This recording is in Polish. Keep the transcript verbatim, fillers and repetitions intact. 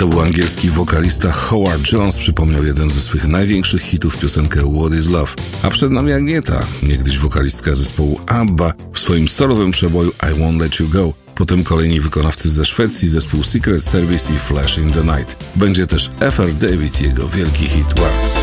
To był angielski wokalista Howard Jones, przypomniał jeden ze swych największych hitów, piosenkę What is Love. A przed nami Agnieta, niegdyś wokalistka zespołu ABBA, w swoim solowym przeboju I Won't Let You Go. Potem kolejni wykonawcy ze Szwecji, zespół Secret Service i Flash in the Night. Będzie też F R David i jego wielki hit Words.